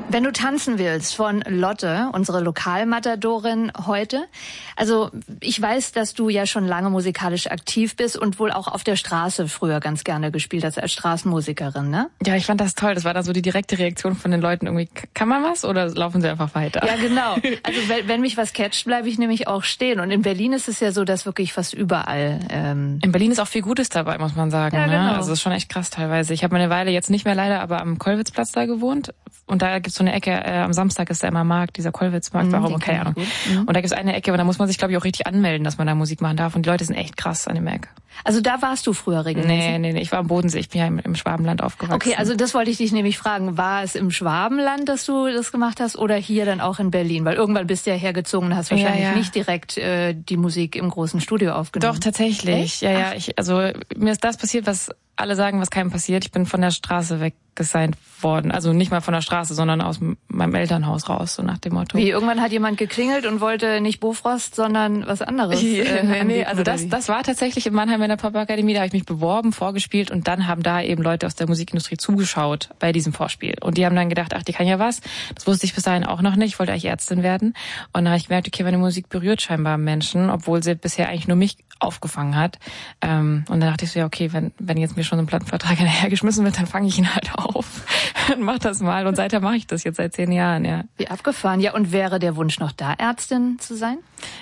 Wenn du tanzen willst von Lotte, unsere Lokalmatadorin heute. Also ich weiß, dass du ja schon lange musikalisch aktiv bist und wohl auch auf der Straße früher ganz gerne gespielt hast als Straßenmusikerin, ne? Ja, ich fand das toll. Das war dann so die direkte Reaktion von den Leuten irgendwie, kann man was oder laufen sie einfach weiter? Ja, genau. Also wenn mich was catcht, bleibe ich nämlich auch stehen. Und in Berlin ist es ja so, dass wirklich fast überall... In Berlin ist auch viel Gutes dabei, muss man sagen. Ja, genau. Ne? Also das ist schon echt krass teilweise. Ich habe eine Weile jetzt nicht mehr leider, aber am Kollwitzplatz da gewohnt. Und da gibt's so eine Ecke, am Samstag ist da immer Markt, dieser Kollwitzmarkt, warum, keine Ahnung. Und da gibt's eine Ecke, und da muss man sich, glaube ich, auch richtig anmelden, dass man da Musik machen darf. Und die Leute sind echt krass an dem Eck. Also da warst du früher regelmäßig? Nee, ich war am Bodensee, ich bin ja im Schwabenland aufgewachsen. Okay, also das wollte ich dich nämlich fragen. War es im Schwabenland, dass du das gemacht hast, oder hier dann auch in Berlin? Weil irgendwann bist du ja hergezogen und hast wahrscheinlich nicht direkt die Musik im großen Studio aufgenommen. Doch, tatsächlich. Echt? Ja. Mir ist das passiert, was alle sagen, was keinem passiert. Ich bin von der Straße weggesigned worden. Also nicht mal von der Straße, sondern aus meinem Elternhaus raus, so nach dem Motto. Wie, irgendwann hat jemand geklingelt und wollte nicht Bofrost, sondern was anderes? Nee, also das war tatsächlich in Mannheim in der Popakademie. Da habe ich mich beworben, vorgespielt, und dann haben da eben Leute aus der Musikindustrie zugeschaut bei diesem Vorspiel. Und die haben dann gedacht, ach, die kann ja was. Das wusste ich bis dahin auch noch nicht. Ich wollte eigentlich Ärztin werden. Und dann habe ich gemerkt, okay, meine Musik berührt scheinbar Menschen, obwohl sie bisher eigentlich nur mich aufgefangen hat. Und dann dachte ich so, ja, okay, wenn jetzt mir schon so ein Plattenvertrag hinterhergeschmissen wird, dann fange ich ihn halt auf und mach das mal. Und seither mache ich das jetzt seit 10 Jahren, ja. Wie abgefahren. Ja, und wäre der Wunsch noch da, Ärztin zu sein?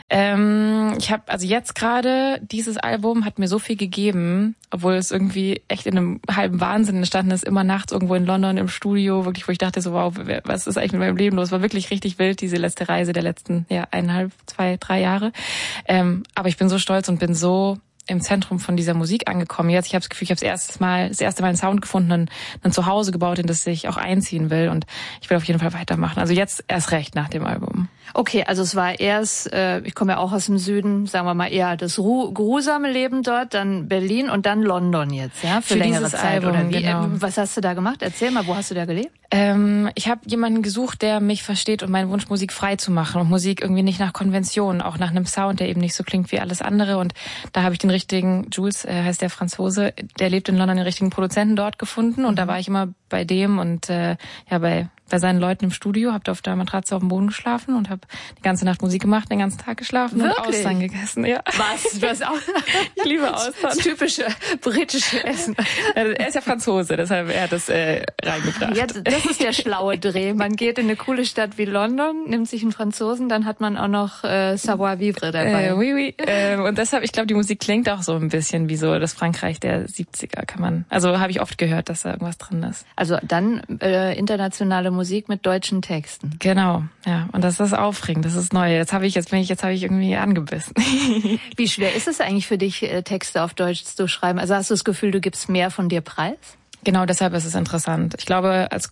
Ich habe, also jetzt gerade, dieses Album hat mir so viel gegeben, obwohl es irgendwie echt in einem halben Wahnsinn entstanden ist, immer nachts irgendwo in London im Studio, wirklich, wo ich dachte so, wow, was ist eigentlich mit meinem Leben los? War wirklich richtig wild, diese letzte Reise der letzten, 1,5, 2, 3 Jahre. Aber ich bin so stolz und bin so im Zentrum von dieser Musik angekommen. Jetzt, ich habe das Gefühl, ich habe das erste Mal einen Sound gefunden, ein Zuhause gebaut, in das ich auch einziehen will, und ich will auf jeden Fall weitermachen. Also jetzt erst recht nach dem Album. Okay, also es war erst, ich komme ja auch aus dem Süden, sagen wir mal eher das geruhsame Leben dort, dann Berlin und dann London jetzt, ja? Für längere dieses Zeit, Album, oder wie? Genau. Was hast du da gemacht? Erzähl mal, wo hast du da gelebt? Ich habe jemanden gesucht, der mich versteht und meinen Wunsch, Musik frei zu machen, und Musik irgendwie nicht nach Konventionen, auch nach einem Sound, der eben nicht so klingt wie alles andere. Und da habe ich den richtigen, Jules heißt der Franzose, der lebt in London, den richtigen Produzenten dort gefunden, und da war ich immer bei dem und bei seinen Leuten im Studio, habe da auf der Matratze auf dem Boden geschlafen und habe die ganze Nacht Musik gemacht, den ganzen Tag geschlafen. Wirklich? Und Austern gegessen. Ja. Was? Du hast auch Ich liebe Austern. Das typische britische Essen. Er ist ja Franzose, deshalb er hat das reingebracht. Ja, das ist der schlaue Dreh. Man geht in eine coole Stadt wie London, nimmt sich einen Franzosen, dann hat man auch noch Savoir-vivre dabei. Oui. Und deshalb, ich glaube, die Musik klingt auch so ein bisschen wie so das Frankreich der 70er, also habe ich oft gehört, dass da irgendwas drin ist. Also dann internationale Musik mit deutschen Texten. Genau, ja. Und das ist aufregend, das ist neu. Jetzt habe ich irgendwie angebissen. Wie schwer ist es eigentlich für dich, Texte auf Deutsch zu schreiben? Also hast du das Gefühl, du gibst mehr von dir preis? Genau, deshalb ist es interessant. Ich glaube, als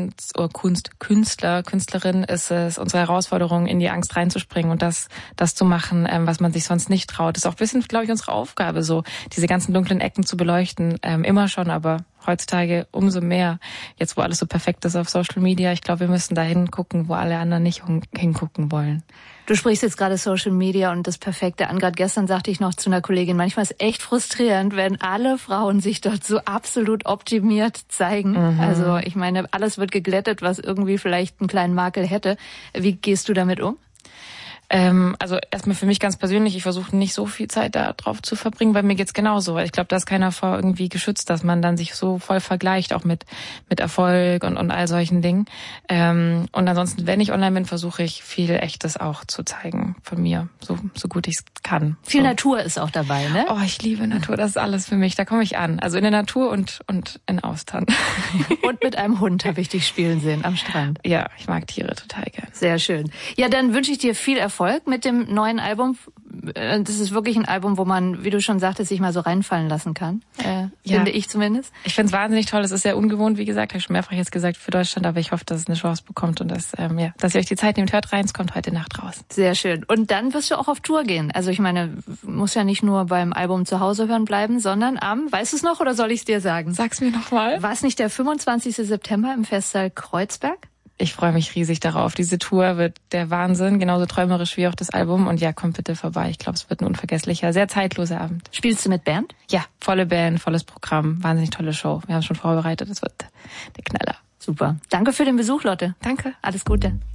Künstlerin ist es unsere Herausforderung, in die Angst reinzuspringen und das zu machen, was man sich sonst nicht traut. Das ist auch ein bisschen, glaube ich, unsere Aufgabe, so diese ganzen dunklen Ecken zu beleuchten. Immer schon, aber heutzutage umso mehr. Jetzt, wo alles so perfekt ist auf Social Media, ich glaube, wir müssen da hingucken, wo alle anderen nicht hingucken wollen. Du sprichst jetzt gerade Social Media und das Perfekte an. Gerade gestern sagte ich noch zu einer Kollegin, manchmal ist es echt frustrierend, wenn alle Frauen sich dort so absolut optimiert zeigen. Mhm. Also ich meine, alles wird geglättet, was irgendwie vielleicht einen kleinen Makel hätte. Wie gehst du damit um? Also erstmal für mich ganz persönlich, ich versuche nicht so viel Zeit da drauf zu verbringen, weil mir geht's genauso. Weil ich glaube, da ist keiner vor irgendwie geschützt, dass man dann sich so voll vergleicht, auch mit Erfolg und all solchen Dingen. Und ansonsten, wenn ich online bin, versuche ich viel Echtes auch zu zeigen von mir, so gut ich es kann. Viel so. Natur ist auch dabei, ne? Oh, ich liebe Natur, das ist alles für mich. Da komme ich an. Also in der Natur und in Austern. Und mit einem Hund habe ich dich spielen sehen am Strand. Ja, ich mag Tiere total gern. Sehr schön. Ja, dann wünsche ich dir viel Erfolg mit dem neuen Album. Das ist wirklich ein Album, wo man, wie du schon sagtest, sich mal so reinfallen lassen kann. Finde ich zumindest. Ich finde es wahnsinnig toll. Es ist sehr ungewohnt, wie gesagt, habe ich schon mehrfach jetzt gesagt, für Deutschland, aber ich hoffe, dass es eine Chance bekommt und dass ihr euch die Zeit nehmt. Hört rein, es kommt heute Nacht raus. Sehr schön. Und dann wirst du auch auf Tour gehen. Also ich meine, muss ja nicht nur beim Album zu Hause hören bleiben, sondern weißt du es noch oder soll ich es dir sagen? Sag's mir noch mal. War es nicht der 25. September im Festsaal Kreuzberg? Ich freue mich riesig darauf. Diese Tour wird der Wahnsinn, genauso träumerisch wie auch das Album. Und ja, kommt bitte vorbei. Ich glaube, es wird ein unvergesslicher, sehr zeitloser Abend. Spielst du mit Band? Ja, volle Band, volles Programm, wahnsinnig tolle Show. Wir haben es schon vorbereitet, es wird der Knaller. Super. Danke für den Besuch, Lotte. Danke. Alles Gute.